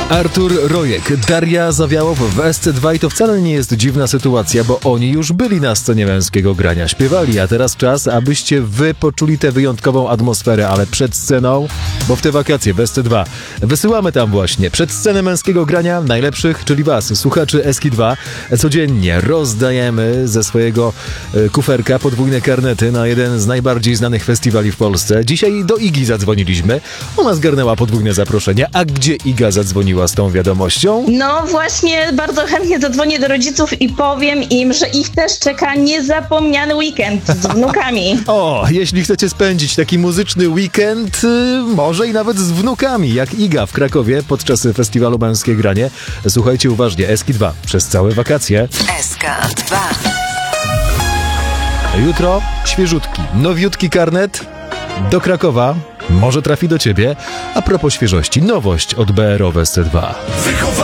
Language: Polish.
Artur Rojek, Daria Zawiałow w SC2 i to wcale nie jest dziwna sytuacja, bo oni już byli na scenie Męskiego Grania, śpiewali, a teraz czas, abyście wy poczuli tę wyjątkową atmosferę, ale przed sceną, bo w te wakacje w SC2 wysyłamy tam właśnie przed scenę Męskiego Grania najlepszych, czyli was, słuchaczy SK2. Codziennie rozdajemy ze swojego kuferka podwójne karnety na jeden z najbardziej znanych festiwali w Polsce. Dzisiaj do Igi zadzwoniliśmy, ona zgarnęła podwójne zaproszenie, a gdzie Iga zadzwoniła z tą wiadomością? No właśnie, bardzo chętnie zadzwonię do rodziców i powiem im, że ich też czeka niezapomniany weekend z wnukami. O, jeśli chcecie spędzić taki muzyczny weekend, może i nawet z wnukami, jak Iga w Krakowie podczas festiwalu Męskie Granie. Słuchajcie uważnie, SK2 przez całe wakacje. SK2. Jutro świeżutki, nowiutki karnet do Krakowa. Może trafi do ciebie. A propos świeżości, nowość od BRO w SC2.